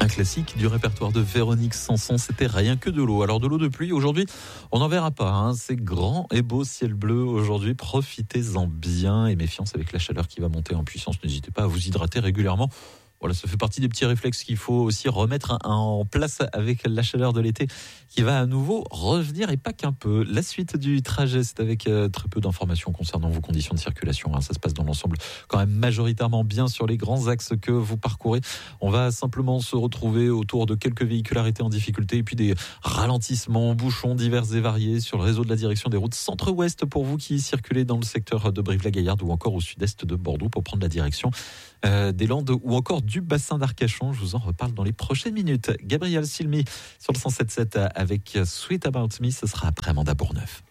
Un classique du répertoire de Véronique Sanson, c'était Rien que de l'eau. Alors de l'eau de pluie, aujourd'hui, on n'en verra pas. C'est grand et beau ciel bleu aujourd'hui. Profitez-en bien et méfiance avec la chaleur qui va monter en puissance. N'hésitez pas à vous hydrater régulièrement. Voilà, ça fait partie des petits réflexes qu'il faut aussi remettre en place avec la chaleur de l'été qui va à nouveau revenir et pas qu'un peu. La suite du trajet, c'est avec très peu d'informations concernant vos conditions de circulation. Ça se passe dans l'ensemble quand même majoritairement bien sur les grands axes que vous parcourez. On va simplement se retrouver autour de quelques véhicularités en difficulté et puis des ralentissements, bouchons divers et variés sur le réseau de la direction des routes centre-ouest pour vous qui circulez dans le secteur de Brive-la-Gaillarde ou encore au sud-est de Bordeaux pour prendre la direction des Landes ou encore du bassin d'Arcachon. Je vous en reparle dans les prochaines minutes. Gabriel Cilmi sur le 107.7 avec Sweet About Me. Ce sera après Amanda Bourneuf.